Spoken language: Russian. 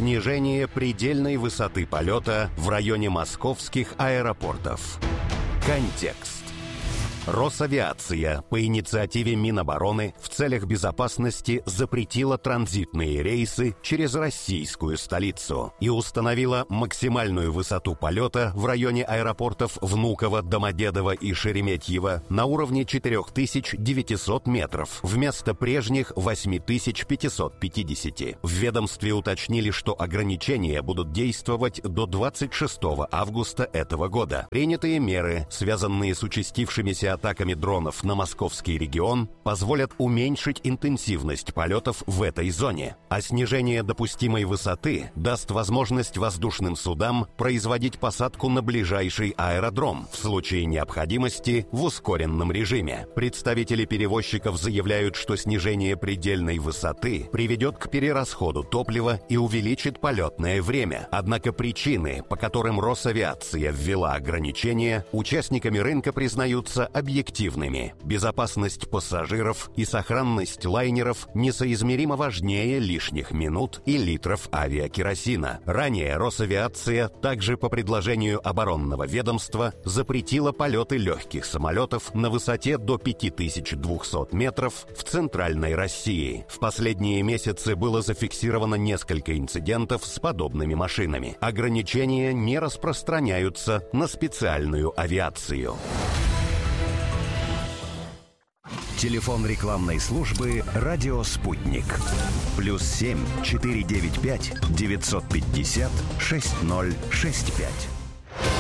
Снижение предельной высоты полета в районе московских аэропортов. Контекст. Росавиация по инициативе Минобороны в целях безопасности запретила транзитные рейсы через российскую столицу и установила максимальную высоту полета в районе аэропортов Внуково, Домодедово и Шереметьево на уровне 4900 метров вместо прежних 8550. В ведомстве уточнили, что ограничения будут действовать до 26 августа этого года. Принятые меры, связанные с участившимися атаками дронов на московский регион, позволят уменьшить интенсивность полетов в этой зоне. А снижение допустимой высоты даст возможность воздушным судам производить посадку на ближайший аэродром в случае необходимости в ускоренном режиме. Представители перевозчиков заявляют, что снижение предельной высоты приведет к перерасходу топлива и увеличит полетное время. Однако причины, по которым Росавиация ввела ограничения, участниками рынка признаются объективными. Безопасность пассажиров и сохранность лайнеров несоизмеримо важнее лишних минут и литров авиакеросина. Ранее Росавиация также по предложению оборонного ведомства запретила полеты легких самолетов на высоте до 5200 метров в центральной России. В последние месяцы было зафиксировано несколько инцидентов с подобными машинами. Ограничения не распространяются на специальную авиацию. Телефон рекламной службы «Радио Спутник». +7 495 950 6065.